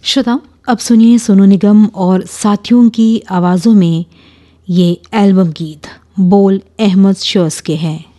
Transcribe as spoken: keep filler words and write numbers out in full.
श्रोताओं, अब सुनिए सोनू निगम और साथियों की आवाज़ों में ये एल्बम गीत। बोल अहमद शौस के हैं।